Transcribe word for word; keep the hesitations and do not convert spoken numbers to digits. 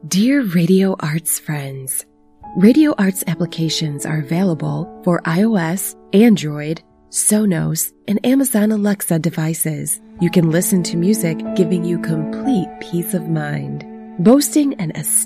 Dear Radio Arts friends, Radio Arts applications are available for iOS, Android, Sonos, and Amazon Alexa devices. You can listen to music giving you complete peace of mind. Boasting an